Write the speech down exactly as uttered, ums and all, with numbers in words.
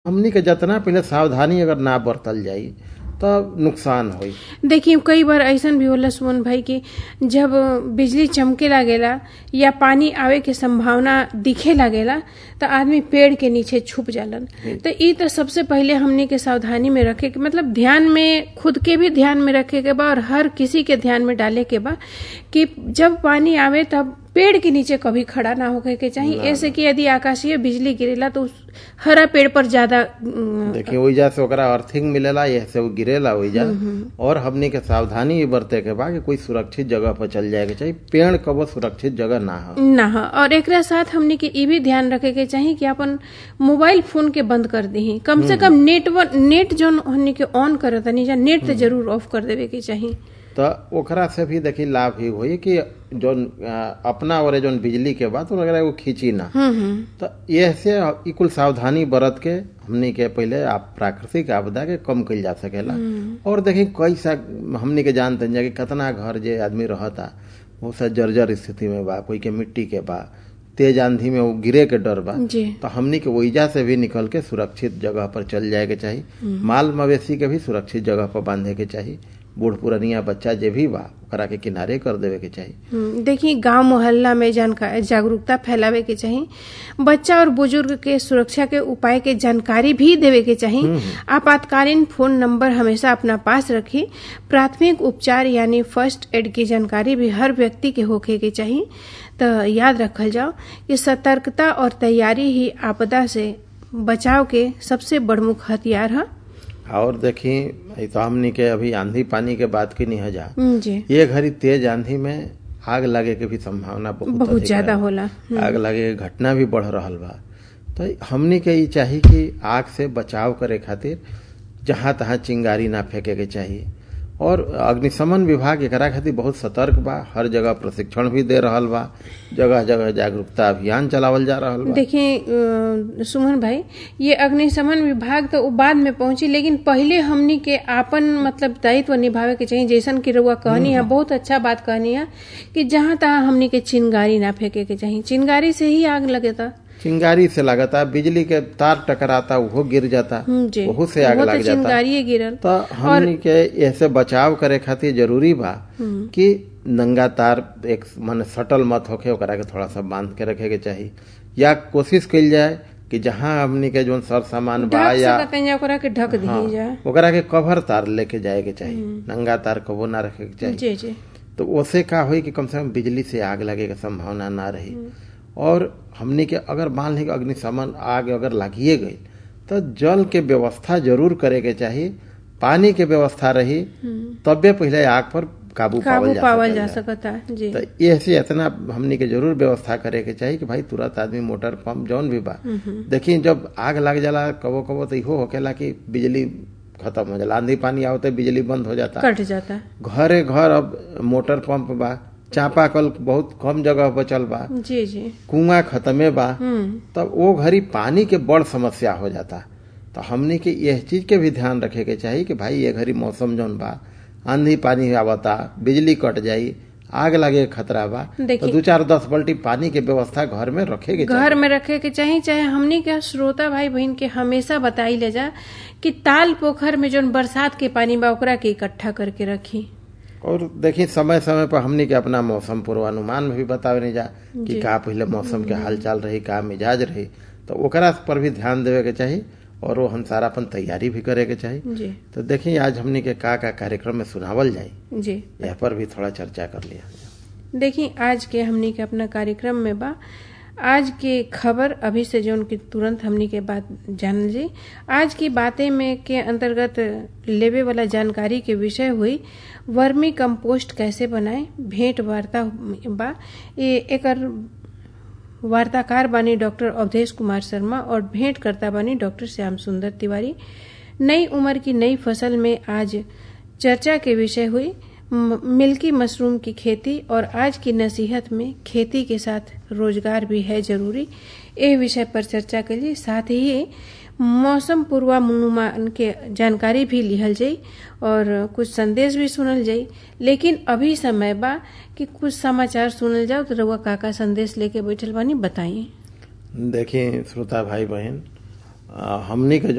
हमनी के जितना पहले सावधानी अगर ना बरतल जाई तब नुकसान होई। देखिए कई बार ऐसा भी होला सुमन भाई कि जब बिजली चमके लागेला या पानी आवे के संभावना दिखे लागेला तो आदमी पेड़ के नीचे छुप जालन। तो ई तो सबसे पहले हमने के सावधानी में रखे के मतलब ध्यान में खुद के भी ध्यान में रखे के बा और हर किसी के ध्यान में डाले के बा कि जब पानी आवे तब पेड़ के नीचे कभी खड़ा ना होके के चाहिए। ऐसे कि यदि आकाशीय बिजली गिरेला तो हरा पेड़ पर ज्यादा देखिए ओइजा से ओकरा अर्थिंग मिलेला, ऐसे वो गिरेला ओइजा। और हमनी के सावधानी बरते के बा कि कोई सुरक्षित जगह पर चल जाए के चाहिए, पेड़ कबो सुरक्षित जगह ना हो ना हो। और एकरा साथ हमनी के ई भी ध्यान रखे के चाहिए कि अपन मोबाइल फोन के बंद कर दी, कम से कम नेट नेट जो हमनी के ऑन करत नहीं नेट तो जरूर ऑफ कर देवे के चाहिए। तो ओकरा से भी देखी लाभ ही हुई कि जो अपना और जो बिजली के बाद वगैरह वो खींची ना। तो ये से कुल सावधानी बरत के हमनी के पहले आप प्राकृतिक आपदा के कम कल जा सकेला। और देखी कई सा हमनी के जानते हैं कि कितना घर जे आदमी रहता बहुत सा जर्जर स्थिति में बा, कोई के मिट्टी के बा, तेज आंधी में वो गिरे के डर बा। तो हमनी के वहीजा से भी निकल के सुरक्षित जगह पर चल जाए के चाहिए। माल मवेशी के भी सुरक्षित जगह पर बांधे के चाहिए। बूढ़ पुरानिया बच्चा जे भी बा ओकरा के किनारे कर देवे के चाहिए। देखिए गांव मोहल्ला में जानकारी जागरूकता फैलावे के चाहिए। बच्चा और बुजुर्ग के सुरक्षा के उपाय के जानकारी भी देवे के चाहिए। आपातकालीन फोन नंबर हमेशा अपना पास रखी। प्राथमिक उपचार यानी फर्स्ट एड की जानकारी भी हर व्यक्ति के होखे के चाहिए। तो याद रखल जाओ कि सतर्कता और तैयारी ही आपदा से बचाव के सबसे बड़ मुख्य हथियार है। और देखी तो हमनी के अभी आंधी पानी के बात की नहीं जा, ये घड़ी तेज आंधी में आग लगे के भी संभावना बहुत, बहुत ज्यादा होला। आग लगे के घटना भी बढ़ रहा बा। तो हमनी के ये चाहिए कि आग से बचाव करे खातिर जहां तहां चिंगारी ना फेंके के चाहिए। और अग्निशमन विभाग एकरा खातिर बहुत सतर्क बा, हर जगह प्रशिक्षण भी दे रहल बा, जगह जगह जागरूकता अभियान चलावल जा रहल बा। देखिए सुमन भाई ये अग्निशमन विभाग तो बाद में पहुंची, लेकिन पहले हमनी के आपन मतलब दायित्व निभावे के चाहिए। जैसन की रउआ कहनी है बहुत अच्छा बात कहनी है कि जहां तहां हमनी के चिंगारी ना फेंके के चाहिए। चिंगारी से ही आग लगेता, चिंगारी से लगता, बिजली के तार टकराता वो गिर जाता, वो से आग लग जाता। चिंगारी गिरल। तो हमनी के ऐसे बचाव करे खातिर जरूरी बा कि नंगा तार एक मन सटल मत होके ओकरा के थोड़ा सा बांध के रखे के चाहिए। या कोशिश कइल जाए कि जहां हमनी के जो सर सामान बा या ओकरा के ढक दी जाए, ओकरा के कवर तार लेके जाए के चाहिए, नंगा तार कबो ना रखे के चाहिए। जी जी। तो ओसे का होई कि कम से कम बिजली से आग लगे के संभावना ना रही। और हमनी के अगर मान ली अग्निशमन आग अगर लागिए गई तो जल के व्यवस्था जरूर करे के चाहिए, पानी के व्यवस्था रही तबे पहले आग पर काबू, काबू पावल जा सकता है। जी। तो ऐसे इतना हमनी के जरूर व्यवस्था करे के चाहिए कि भाई तुरंत आदमी मोटर पंप जौन भी बा। देखिए जब आग लग जाला कबो कबो तो इहो होकेला कि बिजली खत्म हो जाला, आंधी पानी आवते बिजली बंद हो जाता, कट जाता। घरे घर अब मोटर पंप बा, चापाकल बहुत कम जगह बचल बा, जी जी, कुआं खत्मे बा, तब वो घड़ी पानी के बड़ समस्या हो जाता। तो हमने के यह चीज के भी ध्यान रखे के चाहिए कि भाई ये घड़ी मौसम जौन बा आंधी पानी आवता, बिजली कट जाई, आग लगे खतरा बा, तो दो चार दस बाल्टी पानी के व्यवस्था घर में रखे के घर में रखे के चाहिए। चाहे हमने क्या श्रोता भाई बहन के हमेशा बताई ले जा कि ताल पोखर में जो बरसात के पानी बा ओकरा के इकट्ठा करके रखी। और देखिए समय समय पर हमने के अपना मौसम पूर्वानुमान में भी बतावे नहीं जा कि का पहले मौसम के हालचाल रही, का मिजाज रही, तो ओकरा पर भी ध्यान देवे के चाहिए और वो हम सारा अपन तैयारी भी करे के चाहिए। तो देखिए आज हमने के का का कार्यक्रम में सुनावल जाए जी, यह पर भी थोड़ा चर्चा कर लिया। देखिए आज के हमने के अपना कार्यक्रम में बा आज के खबर अभी से जो उनकी तुरंत हमनी के बात जान ली। आज की बातें में के अंतर्गत लेवे वाला जानकारी के विषय हुई वर्मी कंपोस्ट कैसे बनाए, भेंट वार्ता बा। ये एकर वार्ताकार बानी डॉक्टर अवधेश कुमार शर्मा और भेंट करता बानी डॉक्टर श्याम सुंदर तिवारी। नई उम्र की नई फसल में आज चर्चा के विषय हुई मिल्की मशरूम की खेती और आज की नसीहत में खेती के साथ रोजगार भी है जरूरी। ये विषय पर चर्चा के लिए साथ ही मौसम पूर्वानुमान के जानकारी भी लिहल जाई और कुछ संदेश भी सुनल जाई। लेकिन अभी समय बा कि कुछ समाचार सुनल जाओ। तो रउआ काका संदेश लेके बैठल बानी बताइए। देखिए श्रोता भाई बहन, हमनी के